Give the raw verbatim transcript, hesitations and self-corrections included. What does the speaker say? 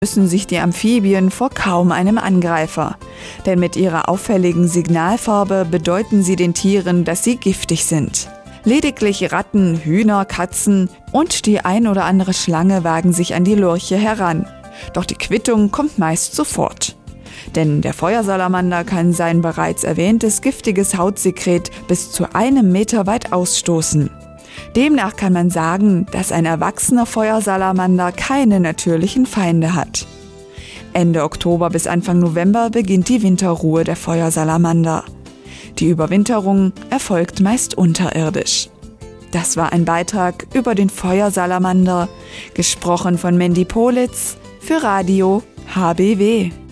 Müssen sich die Amphibien vor kaum einem Angreifer. Denn mit ihrer auffälligen Signalfarbe bedeuten sie den Tieren, dass sie giftig sind. Lediglich Ratten, Hühner, Katzen und die ein oder andere Schlange wagen sich an die Lurche heran. Doch die Quittung kommt meist sofort. Denn der Feuersalamander kann sein bereits erwähntes giftiges Hautsekret bis zu einem Meter weit ausstoßen. Demnach kann man sagen, dass ein erwachsener Feuersalamander keine natürlichen Feinde hat. Ende Oktober bis Anfang November beginnt die Winterruhe der Feuersalamander. Die Überwinterung erfolgt meist unterirdisch. Das war ein Beitrag über den Feuersalamander, gesprochen von Mandy Politz für Radio H B W.